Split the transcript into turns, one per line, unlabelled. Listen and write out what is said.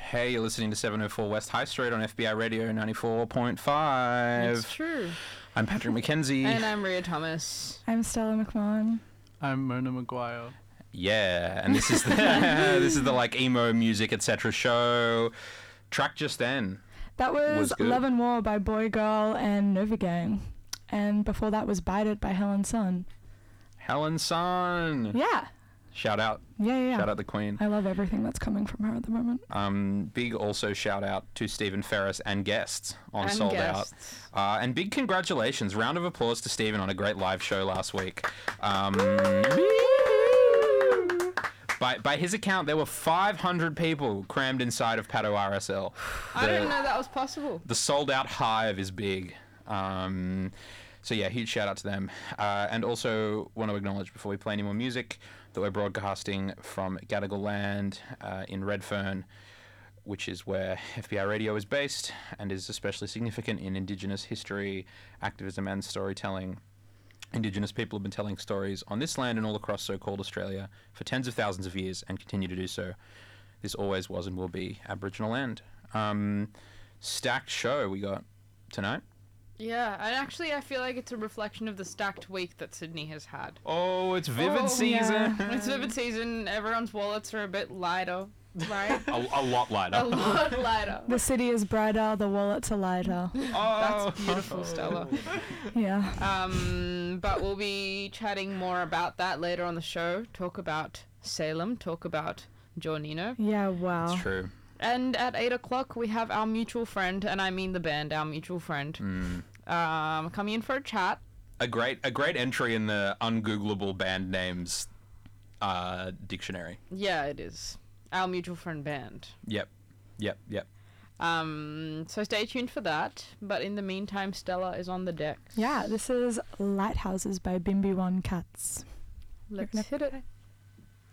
Hey, you're listening to 704 West High Street on FBI Radio 94.5.
It's true.
I'm Patrick McKenzie.
And I'm Rhea Thomas.
I'm Stella McMahon.
I'm Mona Maguire.
Yeah, and this is the like emo music etc. show. Track just then.
That was
good.
Love and War by Boy Girl and Nova Gang. And before that was Bite It by Helen Sun.
Helen Sun.
Yeah.
Shout out.
Yeah.
Shout out the Queen.
I love everything that's coming from her at the moment.
Big also shout out to Stephen Ferris and guests on
And
Sold
guests.
Out. And big congratulations. Round of applause to Stephen on a great live show last week. By his account, there were 500 people crammed inside of Pato RSL.
I didn't know that was possible.
The sold out hive is big. So yeah, huge shout out to them. And also want to acknowledge before we play any more music that we're broadcasting from Gadigal Land in Redfern, which is where FBI Radio is based and is especially significant in Indigenous history, activism and storytelling. Indigenous people have been telling stories on this land and all across so-called Australia for tens of thousands of years and continue to do so. This always was and will be Aboriginal land. Stacked show we got tonight.
Yeah, and actually I feel like it's a reflection of the stacked week that Sydney has had.
Oh, it's Vivid
Oh,
season.
yeah.
It's Vivid season, everyone's wallets are a bit lighter, right?
A lot lighter.
A lot lighter.
The city is brighter, the wallets are lighter.
Oh,
That's beautiful, Stella.
Yeah.
But we'll be chatting more about that later on the show. Talk about Salem, talk about Jornino.
Yeah, wow.
It's true.
And at 8 o'clock, we have our mutual friend, and I mean the band, our mutual friend, coming in for a chat.
A great entry in the ungoogleable band names dictionary.
Yeah, it is. Our mutual friend band.
Yep.
So stay tuned for that. But in the meantime, Stella is on the deck.
Yeah, this is Lighthouses by Bimby One Cats.
Let's hit it.